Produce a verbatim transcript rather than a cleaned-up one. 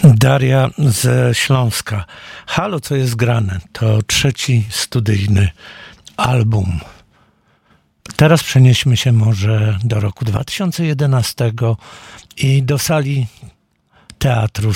Daria ze Śląska. Halo, co jest grane? To trzeci studyjny album. Teraz przenieśmy się może do roku dwa tysiące jedenastego i do sali teatru